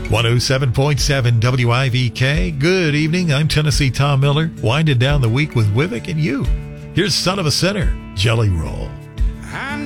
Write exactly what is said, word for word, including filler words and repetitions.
one oh seven point seven W I V K. Good evening. I'm Tennessee Tom Miller, winding down the week with Wivek and you. Here's Son of a Sinner, Jelly Roll. I